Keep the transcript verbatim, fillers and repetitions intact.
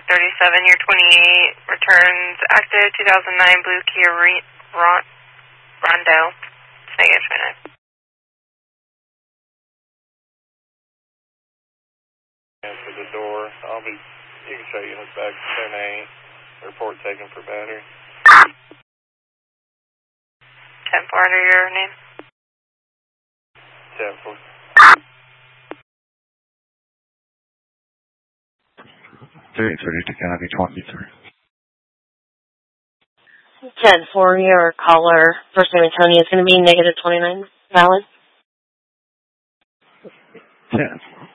thirty-seven, year twenty-eight, returns active two thousand nine blue Kia Ron Rondo. Negative twenty-nine. Answer the door. I'll be, you can show units back to ten A. Report taken for battery. ten four under your name? ten four. three thirty to County twenty-three. ten four, your caller, first name Antonio, is going to be negative twenty-nine, valid? ten.